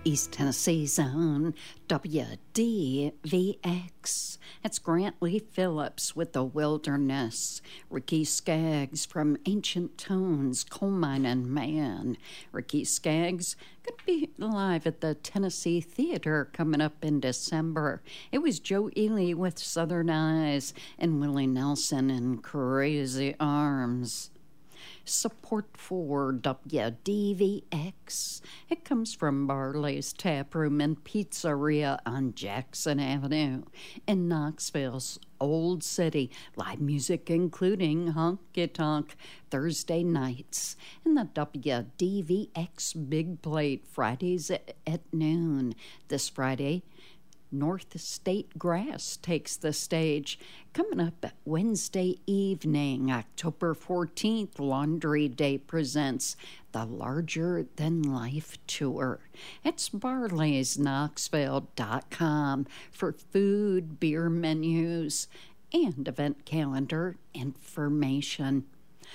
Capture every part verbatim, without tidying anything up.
East Tennessee's own W D V X. It's Grantley Phillips with The Wilderness. Ricky Skaggs from Ancient Tones, Coal Mining Man. Ricky Skaggs could be live at the Tennessee Theater coming up in December. It was Joe Ely with Southern Eyes and Willie Nelson in Crazy Arms. Support for W D V X. It comes from Barley's Tap Room and Pizzeria on Jackson Avenue in Knoxville's Old City. Live music including honky tonk Thursday nights and the W D V X Big Plate Fridays at, at noon. This Friday, North State Grass takes the stage. Coming up Wednesday evening, October fourteenth, Laundry Day presents the Larger Than Life Tour. It's barleys knoxville dot com for food, beer menus, and event calendar information.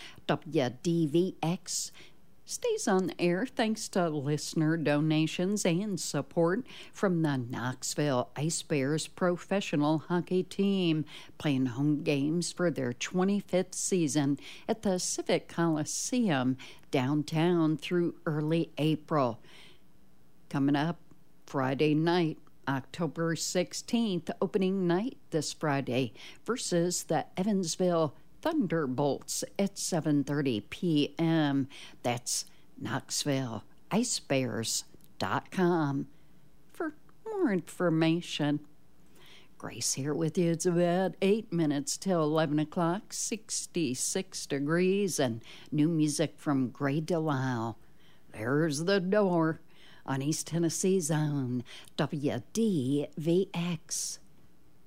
W D V X stays on the air thanks to listener donations and support from the Knoxville Ice Bears professional hockey team, playing home games for their twenty-fifth season at the Civic Coliseum downtown through early April. Coming up Friday night, October sixteenth, opening night this Friday versus the Evansville Thunderbolts at seven thirty p.m. That's knoxville ice bears dot com for more information. Grace here with you. It's about eight minutes till eleven o'clock, sixty-six degrees, and new music from Gray Delisle. There's the door on East Tennessee's own W D V X.